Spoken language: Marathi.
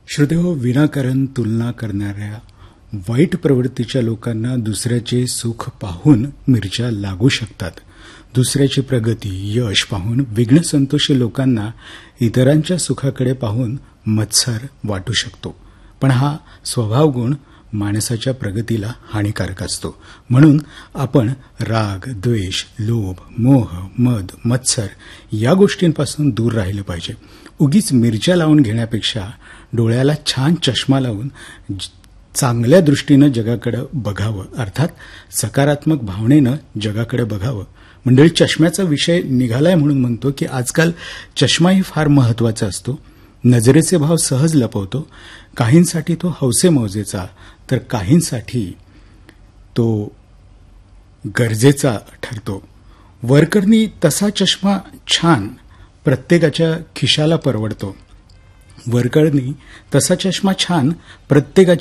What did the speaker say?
श्रोतेहो, विनाकारण तुलना करणाऱ्या वाईट प्रवृत्तीच्या लोकांना दुसऱ्याचे सुख पाहून मिरच्या लागू शकतात. दुसऱ्याची प्रगती, यश पाहून विघ्न संतोषी लोकांना इतरांच्या सुखाकडे पाहून मत्सर वाटू शकतो. पण हा स्वभाव गुण माणसाच्या प्रगतीला हानिकारक असतो. म्हणून आपण राग, द्वेष, लोभ, मोह, मद, मत्सर या गोष्टींपासून दूर राहिलं पाहिजे. उगीच मिरच्या लावून घेण्यापेक्षा डोळ्याला छान चष्मा लावून चांगल्या दृष्टीनं जगाकडे बघावं, अर्थात सकारात्मक भावनेनं जगाकडे बघावं. मंडळी, चष्म्याचा विषय निघालाय म्हणून म्हणतो की आजकाल चष्माही फार महत्वाचा असतो. नजरेचे भाव सहज लपवतो. काहींसाठी तो हौसेमौजेचा, तर काहींसाठी तो गरजेचा ठरतो. वरकरणी तसा चष्मा छान प्रत्येकाच्या खिशाला परवडतो. वरकरणी तसा चष्मा छान प्रत्येकाच्या